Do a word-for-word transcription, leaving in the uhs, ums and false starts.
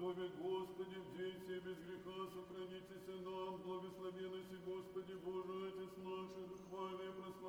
Готове, Господи, в день все без греха сохранитесь нам, благословенности, Господи Боже, Отец наш, духовное прославление.